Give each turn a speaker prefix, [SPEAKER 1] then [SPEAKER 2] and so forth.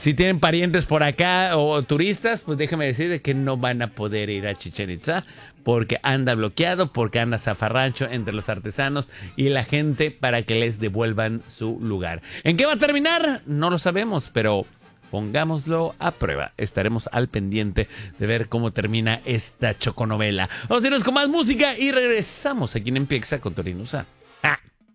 [SPEAKER 1] Si tienen parientes por acá o turistas, pues déjame decir que no van a poder ir a Chichén Itzá porque anda bloqueado, porque anda zafarrancho entre los artesanos y la gente para que les devuelvan su lugar. ¿En qué va a terminar? No lo sabemos, pero pongámoslo a prueba. Estaremos al pendiente de ver cómo termina esta choconovela. Vamos a irnos con más música y regresamos aquí en Empiexa con Torino Usa.